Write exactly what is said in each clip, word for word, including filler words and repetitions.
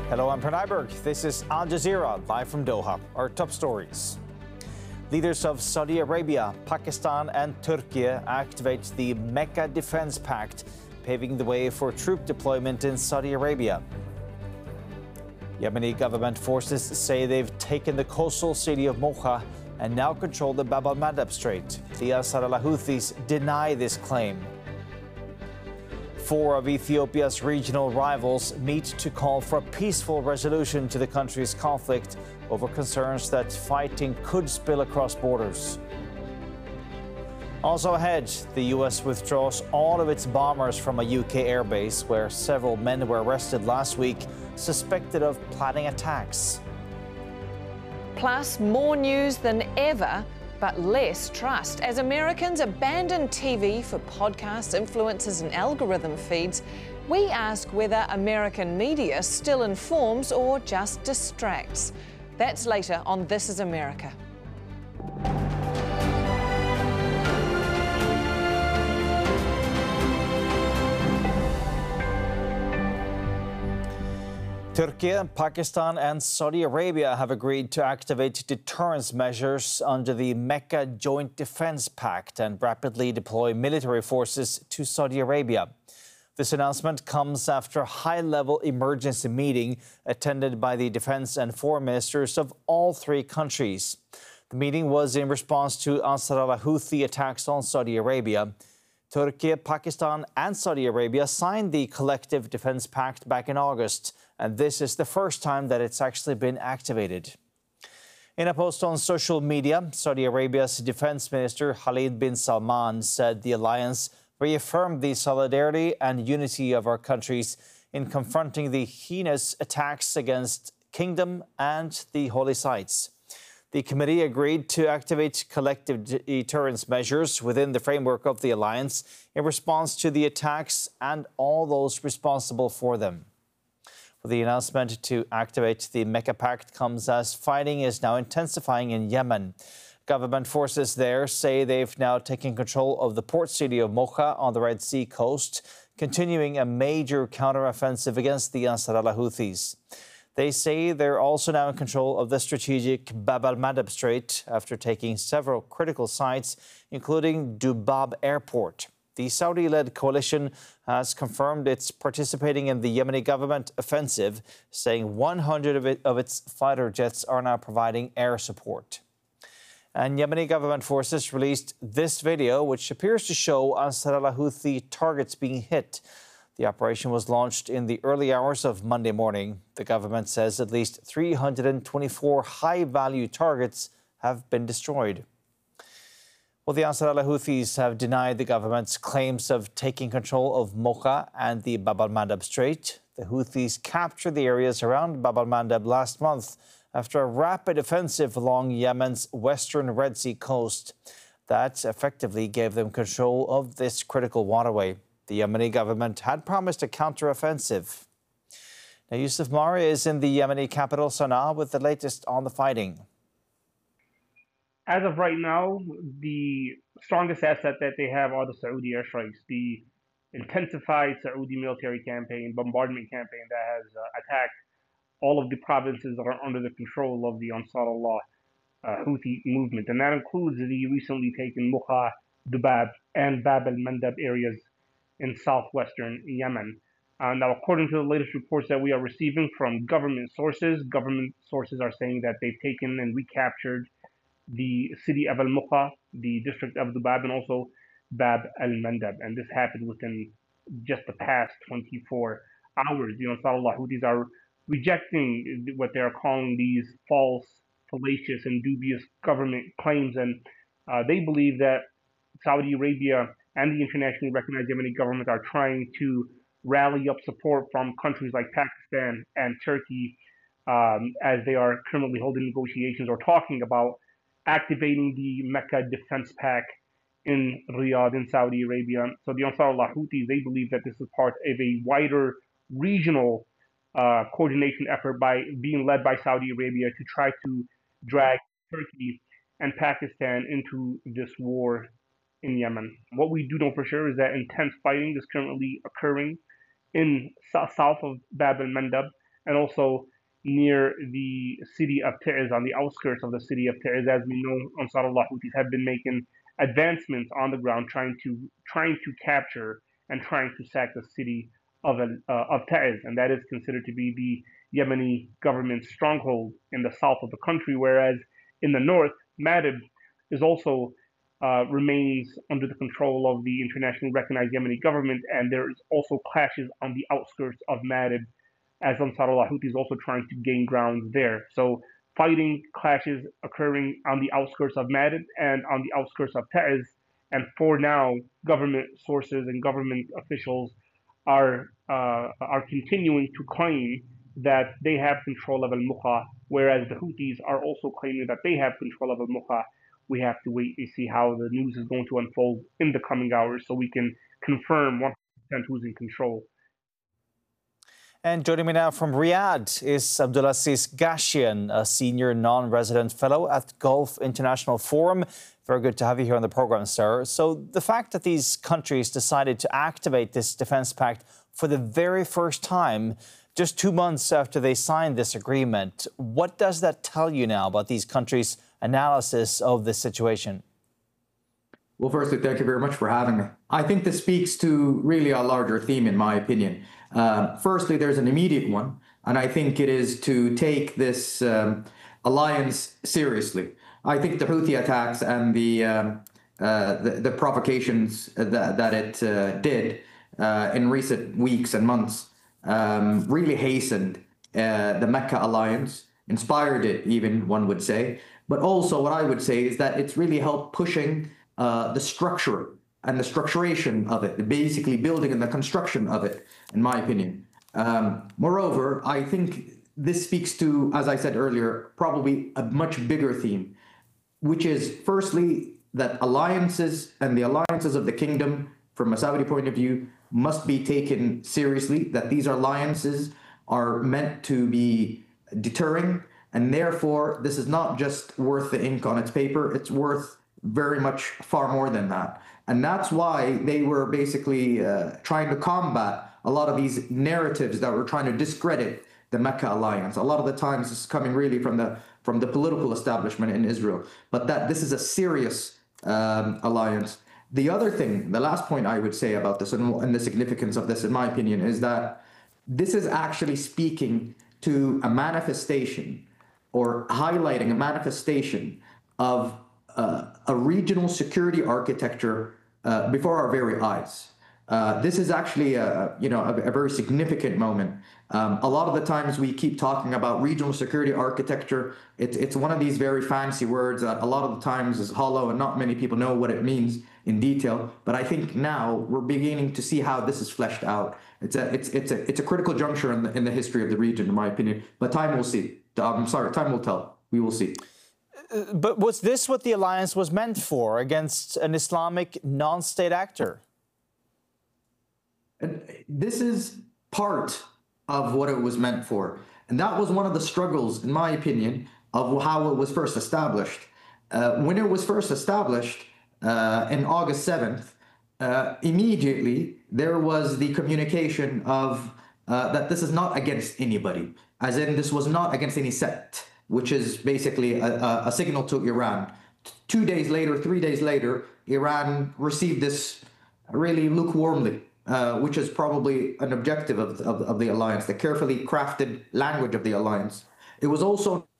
Hello, I'm Pranay Berg. This is Al Jazeera, live from Doha. Our top stories. Leaders of Saudi Arabia, Pakistan and Turkey activate the Mecca Defense Pact, paving the way for troop deployment in Saudi Arabia. Yemeni government forces say they've taken the coastal city of Mocha and now control the Bab al-Mandab Strait. The Ansar al-Houthis deny this claim. Four of Ethiopia's regional rivals meet to call for a peaceful resolution to the country's conflict over concerns that fighting could spill across borders. Also ahead, the U S withdraws all of its bombers from a U K airbase where several men were arrested last week, suspected of planning attacks. Plus, more news than ever, but less trust. As Americans abandon T V for podcasts, influencers and algorithm feeds, we ask whether American media still informs or just distracts. That's later on This Is America. Turkey, Pakistan and Saudi Arabia have agreed to activate deterrence measures under the Mecca Joint Defense Pact and rapidly deploy military forces to Saudi Arabia. This announcement comes after a high-level emergency meeting attended by the defense and foreign ministers of all three countries. The meeting was in response to Ansar al-Houthi attacks on Saudi Arabia. Turkey, Pakistan and Saudi Arabia signed the Collective Defense Pact back in August, and this is the first time that it's actually been activated. In a post on social media, Saudi Arabia's Defense Minister Khalid bin Salman said the alliance reaffirmed the solidarity and unity of our countries in confronting the heinous attacks against Kingdom and the holy sites. The committee agreed to activate collective deterrence measures within the framework of the alliance in response to the attacks and all those responsible for them. The announcement to activate the Mecca Pact comes as fighting is now intensifying in Yemen. Government forces there say they've now taken control of the port city of Mocha on the Red Sea coast, continuing a major counteroffensive against the Ansar al-Houthis. They say they're also now in control of the strategic Bab al-Mandab Strait after taking several critical sites, including Dubab Airport. The Saudi-led coalition has confirmed it's participating in the Yemeni government offensive, saying one hundred of, it, of its fighter jets are now providing air support. And Yemeni government forces released this video, which appears to show Ansar al-Houthi targets being hit. The operation was launched in the early hours of Monday morning. The government says at least three hundred twenty-four high-value targets have been destroyed. Well, the Ansar al-Houthis have denied the government's claims of taking control of Mocha and the Bab al-Mandab Strait. The Houthis captured the areas around Bab al-Mandab last month after a rapid offensive along Yemen's western Red Sea coast. That effectively gave them control of this critical waterway. The Yemeni government had promised a counteroffensive. Now, Yusuf Mari is in the Yemeni capital, Sana'a, with the latest on the fighting. As of right now, the strongest asset that they have are the Saudi airstrikes, the intensified Saudi military campaign, bombardment campaign that has uh, attacked all of the provinces that are under the control of the Ansar Allah uh, Houthi movement. And that includes the recently taken Mocha, Dubab, and Bab al-Mandab areas in southwestern Yemen. Uh, now, according to the latest reports that we are receiving from government sources, government sources are saying that they've taken and recaptured the city of Al-Muqa, the district of Dubab, and also Bab al-Mandab. And this happened within just the past twenty-four hours. The Ansar Allah Houthis are rejecting what they are calling these false, fallacious, and dubious government claims. And uh, they believe that Saudi Arabia and the internationally recognized Yemeni government are trying to rally up support from countries like Pakistan and Turkey um, as they are currently holding negotiations or talking about activating the Mecca Defense Pact in Riyadh in Saudi Arabia. So the Ansar Allah Houthis, they believe that this is part of a wider regional uh, coordination effort by being led by Saudi Arabia to try to drag Turkey and Pakistan into this war in Yemen. What we do know for sure is that intense fighting is currently occurring in south of Bab al-Mandab, and also near the city of Ta'iz, on the outskirts of the city of Ta'iz. As we know, Ansarullah Houthis have been making advancements on the ground, trying to trying to capture and trying to sack the city of uh, of Ta'iz, and that is considered to be the Yemeni government's stronghold in the south of the country. Whereas in the north, Ma'rib is also uh, remains under the control of the internationally recognized Yemeni government, and there is also clashes on the outskirts of Ma'rib, as Ansarullah Houthi is also trying to gain ground there. So fighting clashes occurring on the outskirts of Ma'rib and on the outskirts of Ta'iz. And for now, government sources and government officials are uh, are continuing to claim that they have control of Al-Muqa, whereas the Houthis are also claiming that they have control of Al-Muqa. We have to wait and see how the news is going to unfold in the coming hours so we can confirm one hundred percent who's in control. And joining me now from Riyadh is Abdulaziz Ghashian, a senior non-resident fellow at Gulf International Forum. Very good to have you here on the program, sir. So the fact that these countries decided to activate this defense pact for the very first time, just two months after they signed this agreement, what does that tell you now about these countries' analysis of this situation? Well, firstly, thank you very much for having me. I think this speaks to really a larger theme, in my opinion. Uh, firstly, there's an immediate one, and I think it is to take this um, alliance seriously. I think the Houthi attacks and the um, uh, the, the provocations that, that it uh, did uh, in recent weeks and months um, really hastened uh, the Mecca alliance, inspired it even, one would say. But also what I would say is that it's really helped pushing uh, the structure and the structuration of it, basically building and the construction of it, in my opinion. Um, moreover, I think this speaks to, as I said earlier, probably a much bigger theme, which is firstly that alliances and the alliances of the kingdom, from a Saudi point of view, must be taken seriously, that these alliances are meant to be deterring, and therefore this is not just worth the ink on its paper, it's worth very much far more than that. And that's why they were basically uh, trying to combat a lot of these narratives that were trying to discredit the Mecca alliance. A lot of the times this is coming really from the from the political establishment in Israel, but that this is a serious um, alliance. The other thing, the last point I would say about this and, and the significance of this, in my opinion, is that this is actually speaking to a manifestation or highlighting a manifestation of uh, a regional security architecture uh, before our very eyes. Uh, this is actually a, you know, a, a very significant moment. Um, a lot of the times we keep talking about regional security architecture. It's, it's one of these very fancy words that a lot of the times is hollow and not many people know what it means in detail. But I think now we're beginning to see how this is fleshed out. It's a, it's, it's a, it's a critical juncture in the, in the history of the region, in my opinion. But time will see. I'm sorry, time will tell. We will see. But was this what the alliance was meant for, against an Islamic non-state actor? And this is part of what it was meant for. And that was one of the struggles, in my opinion, of how it was first established. Uh, when it was first established uh, in August seventh, uh, immediately there was the communication of uh, that this is not against anybody, as in this was not against any sect, which is basically a, a, a signal to Iran. Two days later, three days later, Iran received this really lukewarmly. Uh, which is probably an objective of, of, of the alliance, the carefully crafted language of the alliance. It was also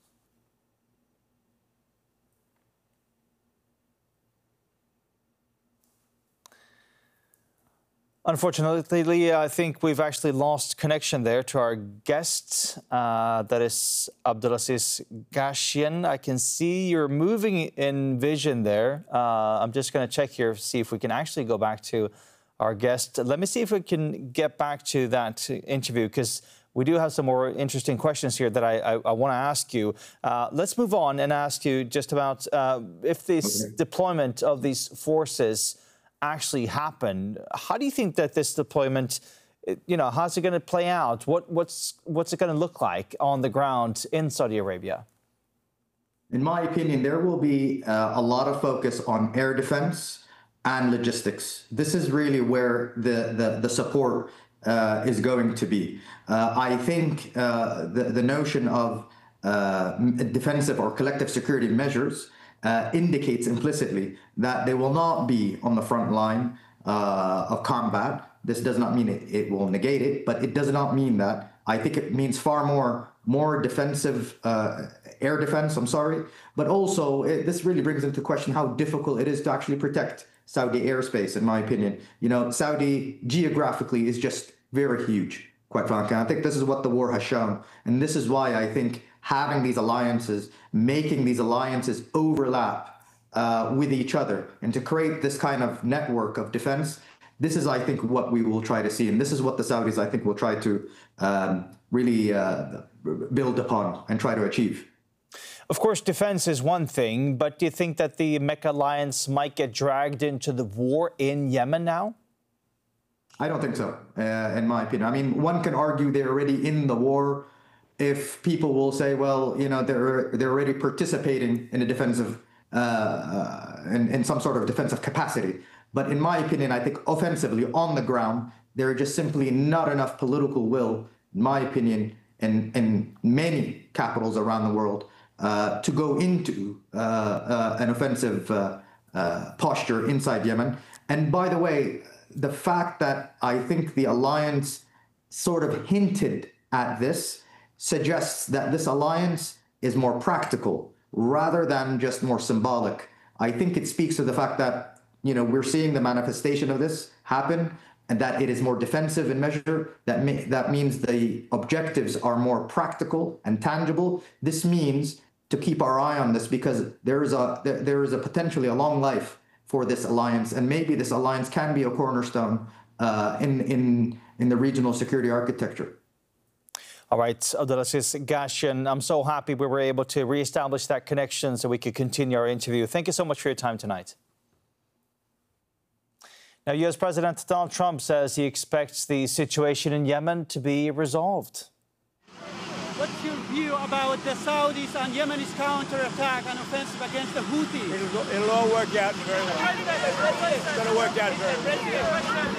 Unfortunately, I think we've actually lost connection there to our guest. Uh, that is Abdulaziz Ghashian. I can see you're moving in vision there. Uh, I'm just going to check here, see if we can actually go back to our guest. Let me see if we can get back to that interview, because we do have some more interesting questions here that I, I, I want to ask you. Uh, let's move on and ask you just about uh, if this okay. deployment of these forces actually happen. How do you think that this deployment, you know, how's it going to play out? What, what's, what's it going to look like on the ground in Saudi Arabia? In my opinion, there will be uh, a lot of focus on air defense and logistics. This is really where the, the, the support uh, is going to be. Uh, I think uh, the, the notion of uh, defensive or collective security measures uh, indicates implicitly that they will not be on the front line uh, of combat. This does not mean it, it will negate it, but it does not mean that. I think it means far more more defensive, uh, air defense, I'm sorry, but also it, this really brings into question how difficult it is to actually protect Saudi airspace, in my opinion. You know, Saudi geographically is just very huge, quite frankly. I think this is what the war has shown. And this is why I think having these alliances, making these alliances overlap uh, with each other and to create this kind of network of defense, this is, I think, what we will try to see. And this is what the Saudis, I think, will try to um, really uh, build upon and try to achieve. Of course, defense is one thing, but do you think that the Mecca alliance might get dragged into the war in Yemen now? I don't think so, uh, in my opinion. I mean, one can argue they're already in the war if people will say, well, you know, they're they're already participating in a defensive, uh, uh, in, in some sort of defensive capacity. But in my opinion, I think offensively on the ground, there are just simply not enough political will, in my opinion, in, in many capitals around the world uh, to go into uh, uh, an offensive uh, uh, posture inside Yemen. And by the way, the fact that I think the alliance sort of hinted at this suggests that this alliance is more practical rather than just more symbolic. I think it speaks to the fact that, you know, we're seeing the manifestation of this happen and that it is more defensive in measure. That, may, that means the objectives are more practical and tangible. This means to keep our eye on this because there is a, there, there is a potentially a long life for this alliance, and maybe this alliance can be a cornerstone uh, in, in, in the regional security architecture. All right, Abdulaziz Ghashian, I'm so happy we were able to reestablish that connection so we could continue our interview. Thank you so much for your time tonight. Now, U S President Donald Trump says he expects the situation in Yemen to be resolved. What's your view about the Saudis and Yemenis counterattack and offensive against the Houthis? It'll, it'll all work out very well. It's going to work out very well.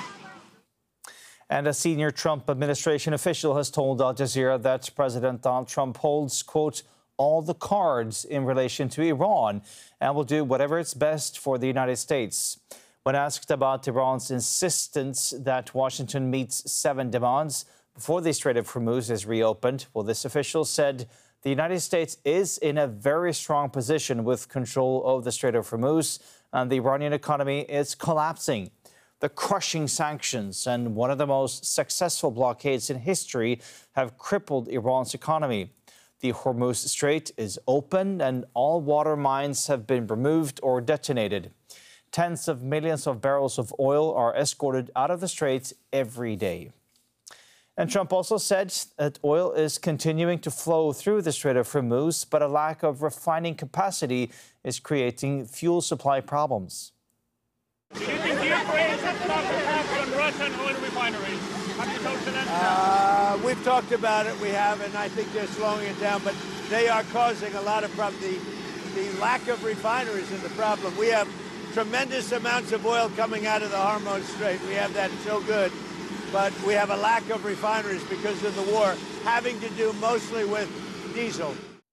And a senior Trump administration official has told Al Jazeera that President Donald Trump holds, quote, all the cards in relation to Iran and will do whatever is best for the United States. When asked about Iran's insistence that Washington meets seven demands before the Strait of Hormuz is reopened, well, this official said the United States is in a very strong position with control of the Strait of Hormuz, and the Iranian economy is collapsing. The crushing sanctions and one of the most successful blockades in history have crippled Iran's economy. The Hormuz Strait is open and all water mines have been removed or detonated. Tens of millions of barrels of oil are escorted out of the strait every day. And Trump also said that oil is continuing to flow through the Strait of Hormuz, but a lack of refining capacity is creating fuel supply problems. Do you think the Ukraine has stopped attack on Russian oil refineries? Have you talked to them? Uh, we've talked about it, we have, and I think they're slowing it down, but they are causing a lot of problems. The, the lack of refineries is the problem. We have tremendous amounts of oil coming out of the Hormuz Strait. We have that so good. But we have a lack of refineries because of the war, having to do mostly with diesel.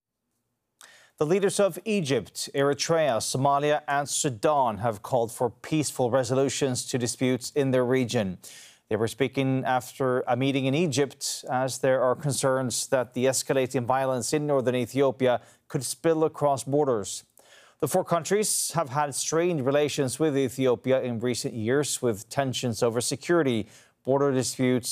The leaders of Egypt, Eritrea, Somalia and Sudan have called for peaceful resolutions to disputes in their region. They were speaking after a meeting in Egypt as there are concerns that the escalating violence in northern Ethiopia could spill across borders. The four countries have had strained relations with Ethiopia in recent years, with tensions over security, border disputes